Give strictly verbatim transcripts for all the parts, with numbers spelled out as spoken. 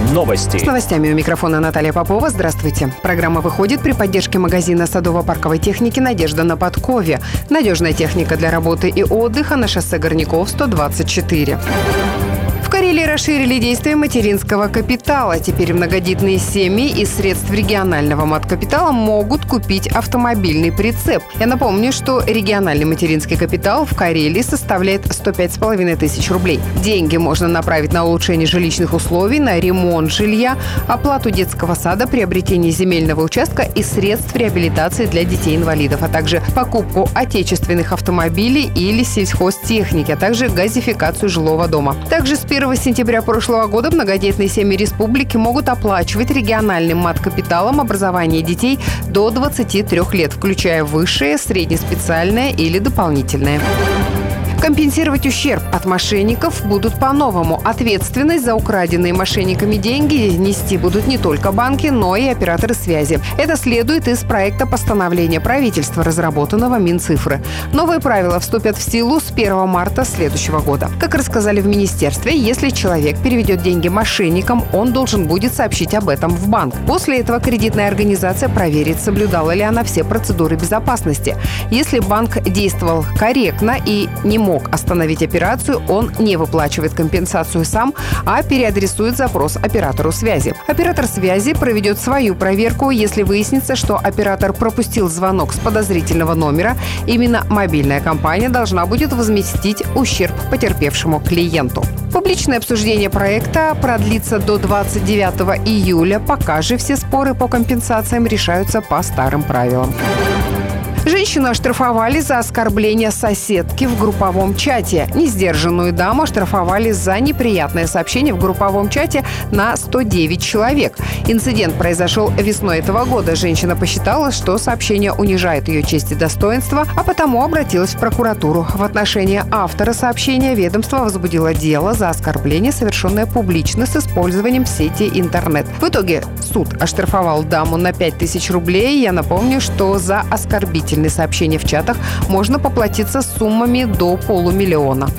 Новости. С новостями у микрофона Наталья Попова. Здравствуйте. Программа выходит при поддержке магазина садово-парковой техники «Надежда» на Подкове. Надежная техника для работы и отдыха на шоссе Горняков, сто двадцать четыре. В Карелии расширили действие материнского капитала. Теперь многодетные семьи из средств регионального маткапитала могут купить автомобильный прицеп. Я напомню, что региональный материнский капитал в Карелии составляет сто пять с половиной тысяч рублей. Деньги можно направить на улучшение жилищных условий, на ремонт жилья, оплату детского сада, приобретение земельного участка и средств реабилитации для детей-инвалидов, а также покупку отечественных автомобилей или сельхозтехники, а также газификацию жилого дома. Также с первого сентября прошлого года многодетные семьи республики могут оплачивать региональным маткапиталом образование детей до двадцати трёх лет, включая высшее, среднеспециальное или дополнительное. Компенсировать ущерб от мошенников будут по-новому. Ответственность за украденные мошенниками деньги нести будут не только банки, но и операторы связи. Это следует из проекта постановления правительства, разработанного Минцифры. Новые правила вступят в силу с первого марта следующего года. Как рассказали в министерстве, если человек переведет деньги мошенникам, он должен будет сообщить об этом в банк. После этого кредитная организация проверит, соблюдала ли она все процедуры безопасности. Если банк действовал корректно и не мог остановить операцию, он не выплачивает компенсацию сам, а переадресует запрос оператору связи. Оператор связи проведет свою проверку. Если выяснится, что оператор пропустил звонок с подозрительного номера, именно мобильная компания должна будет возместить ущерб потерпевшему клиенту. Публичное обсуждение проекта продлится до двадцать девятого июля. Пока же все споры по компенсациям решаются по старым правилам. Женщину оштрафовали за оскорбление соседки в групповом чате. Несдержанную даму оштрафовали за неприятное сообщение в групповом чате на сто девять человек. Инцидент произошел весной этого года. Женщина посчитала, что сообщение унижает ее честь и достоинство, а потому обратилась в прокуратуру. В отношении автора сообщения ведомство возбудило дело за оскорбление, совершенное публично с использованием сети интернет. В итоге суд оштрафовал даму на пять тысяч рублей. Я напомню, что за оскорбительное сообщения в чатах можно поплатиться суммами до полумиллиона.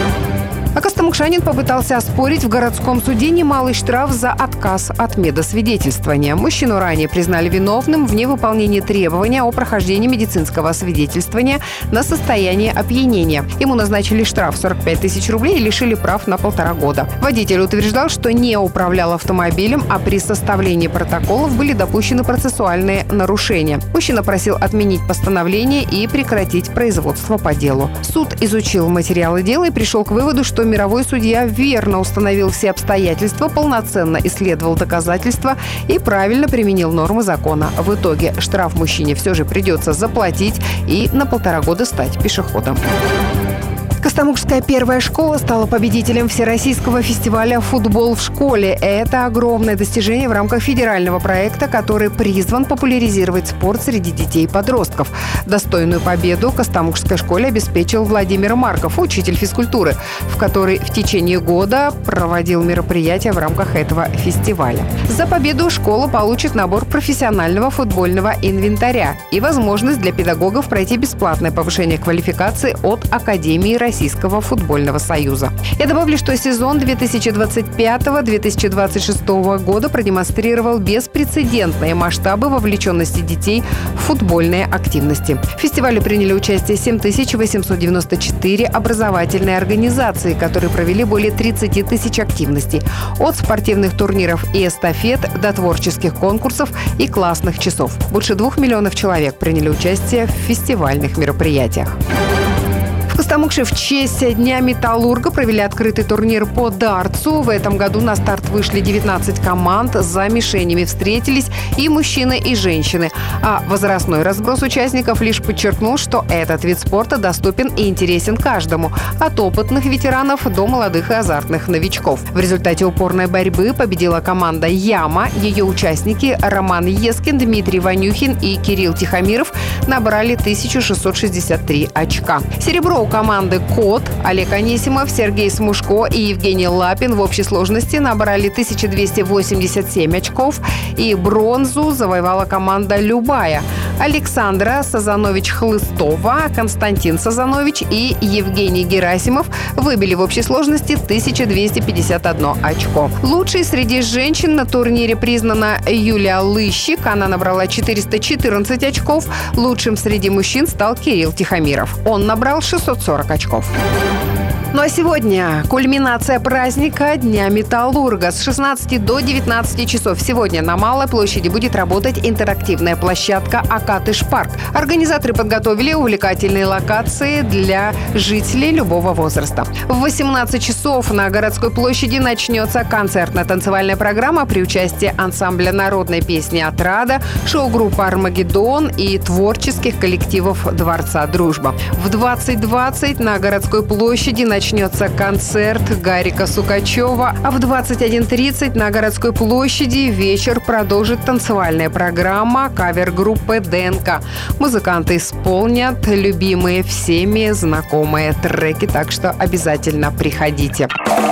А костомукшанин попытался оспорить в городском суде немалый штраф за отказ от медосвидетельствования. Мужчину ранее признали виновным в невыполнении требования о прохождении медицинского освидетельствования на состояние опьянения. Ему назначили штраф сорок пять тысяч рублей и лишили прав на полтора года. Водитель утверждал, что не управлял автомобилем, а при составлении протоколов были допущены процессуальные нарушения. Мужчина просил отменить постановление и прекратить производство по делу. Суд изучил материалы дела и пришел к выводу, что мировой судья верно установил все обстоятельства, полноценно исследовал доказательства и правильно применил нормы закона. В итоге штраф мужчине все же придется заплатить и на полтора года стать пешеходом. Костомукшская первая школа стала победителем Всероссийского фестиваля «Футбол в школе». Это огромное достижение в рамках федерального проекта, который призван популяризировать спорт среди детей и подростков. Достойную победу Костомукшской школе обеспечил Владимир Марков, учитель физкультуры, в который в течение года проводил мероприятия в рамках этого фестиваля. За победу школа получит набор профессионального футбольного инвентаря и возможность для педагогов пройти бесплатное повышение квалификации от Академии России. Российского футбольного союза. Я добавлю, что сезон две тысячи двадцать пятого — две тысячи двадцать шестого года продемонстрировал беспрецедентные масштабы вовлеченности детей в футбольные активности. В фестивале приняли участие семь тысяч восемьсот девяносто четыре образовательные организации, которые провели более тридцати тысяч активностей. От спортивных турниров и эстафет до творческих конкурсов и классных часов. Больше двух миллионов человек приняли участие в фестивальных мероприятиях. В Костомукше в честь Дня металлурга провели открытый турнир по дартсу. В этом году на старт вышли девятнадцать команд. За мишенями встретились и мужчины, и женщины. А возрастной разброс участников лишь подчеркнул, что этот вид спорта доступен и интересен каждому. От опытных ветеранов до молодых и азартных новичков. В результате упорной борьбы победила команда «Яма». Ее участники Роман Ескин, Дмитрий Ванюхин и Кирилл Тихомиров набрали тысячу шестьсот шестьдесят три очка. Серебро у команды команды «Кот» Олег Анисимов, Сергей Смушко и Евгений Лапин в общей сложности набрали тысяча двести восемьдесят семь очков, и бронзу завоевала команда «Любая». Александра Сазанович-Хлыстова, Константин Сазанович и Евгений Герасимов выбили в общей сложности тысяча двести пятьдесят одно очко. Лучшей среди женщин на турнире признана Юлия Лыщик. Она набрала четыреста четырнадцать очков. Лучшим среди мужчин стал Кирилл Тихомиров. Он набрал шестьсот сорок очков. Ну а сегодня кульминация праздника Дня металлурга. С шестнадцати до девятнадцати часов сегодня на Малой площади будет работать интерактивная площадка «Акатыш Парк». Организаторы подготовили увлекательные локации для жителей любого возраста. В восемнадцать часов на городской площади начнется концертно-танцевальная программа при участии ансамбля народной песни «Отрада», шоу-группы «Армагеддон» и творческих коллективов Дворца Дружба. В двадцать двадцать на городской площади начнется Начнется концерт Гарика Сукачева, а в двадцать один тридцать на городской площади вечер продолжит танцевальная программа кавер-группы ДНК. Музыканты исполнят любимые всеми знакомые треки, так что обязательно приходите.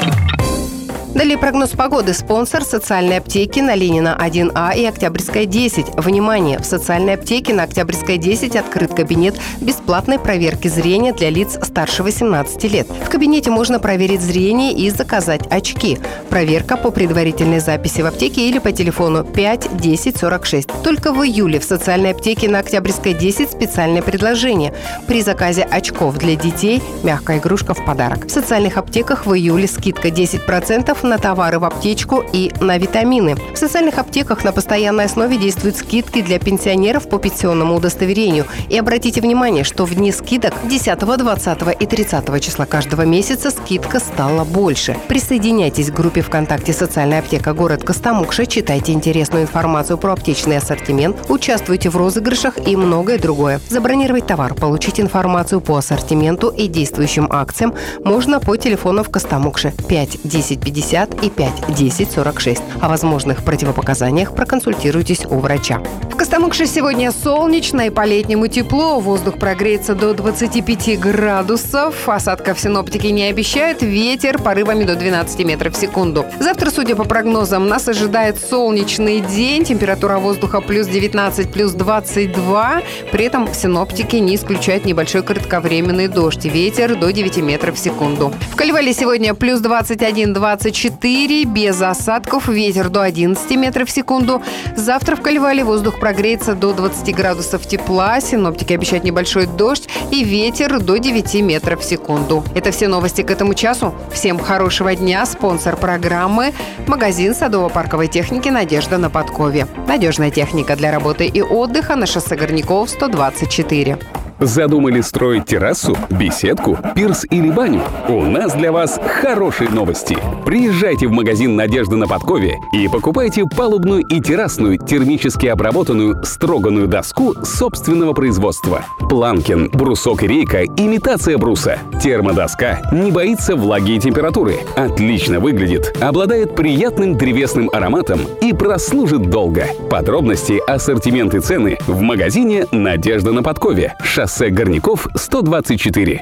Далее прогноз погоды. Спонсор социальной аптеки на Ленина один А и Октябрьская десять. Внимание! В социальной аптеке на Октябрьской десять открыт кабинет бесплатной проверки зрения для лиц старше восемнадцати лет. В кабинете можно проверить зрение и заказать очки. Проверка по предварительной записи в аптеке или по телефону пять десять сорок шесть. Только в июле в социальной аптеке на Октябрьской десять специальное предложение. При заказе очков для детей мягкая игрушка в подарок. В социальных аптеках в июле скидка десять процентов на товары в аптечку и на витамины. В социальных аптеках на постоянной основе действуют скидки для пенсионеров по пенсионному удостоверению. И обратите внимание, что в дни скидок десятого, двадцатого и тридцатого числа каждого месяца скидка стала больше. Присоединяйтесь к группе ВКонтакте «Социальная аптека. Город Костомукша», читайте интересную информацию про аптечный ассортимент, участвуйте в розыгрышах и многое другое. Забронировать товар, получить информацию по ассортименту и действующим акциям можно по телефону в Костомукше пять десять пятьдесят и пять десять сорок шесть. О возможных противопоказаниях проконсультируйтесь у врача. В Костомукше сегодня солнечно и по-летнему тепло. Воздух прогреется до двадцати пяти градусов. Осадков синоптики не обещают. Ветер порывами до двенадцати метров в секунду. Завтра, судя по прогнозам, нас ожидает солнечный день. Температура воздуха плюс девятнадцать, плюс двадцать два. При этом синоптики не исключают небольшой кратковременный дождь. Ветер до девяти метров в секунду. В Кальвале сегодня плюс двадцать один, двадцать четыре, без осадков, ветер до одиннадцати метров в секунду. Завтра в Кальвале воздух прогреется до двадцати градусов тепла, синоптики обещают небольшой дождь и ветер до девяти метров в секунду. Это все новости к этому часу. Всем хорошего дня. Спонсор программы – магазин садово-парковой техники «Надежда» на Подкове. Надежная техника для работы и отдыха на шоссе Горняков, сто двадцать четыре. Задумали строить террасу, беседку, пирс или баню? У нас для вас хорошие новости. Приезжайте в магазин «Надежда» на Подкове и покупайте палубную и террасную термически обработанную строганную доску собственного производства. Планкин, брусок и рейка – имитация бруса. Термодоска не боится влаги и температуры, отлично выглядит, обладает приятным древесным ароматом и прослужит долго. Подробности, ассортимент и цены в магазине «Надежда» на Подкове. Шоссе Горняков, сто двадцать четыре.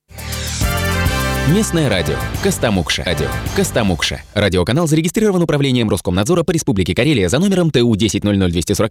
Местное радио. Костомукша. Радио. Костомукша. Радиоканал зарегистрирован управлением Роскомнадзора по Республике Карелия за номером Т У десять ноль ноль двести сорок